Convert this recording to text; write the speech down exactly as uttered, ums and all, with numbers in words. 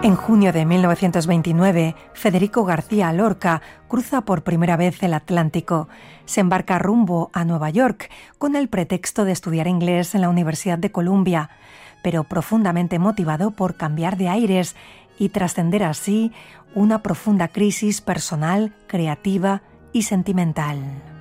En junio de mil novecientos veintinueve, Federico García Lorca cruza por primera vez el Atlántico. Se embarca rumbo a Nueva York con el pretexto de estudiar inglés en la Universidad de Columbia, pero profundamente motivado por cambiar de aires y trascender así una profunda crisis personal, creativa y sentimental.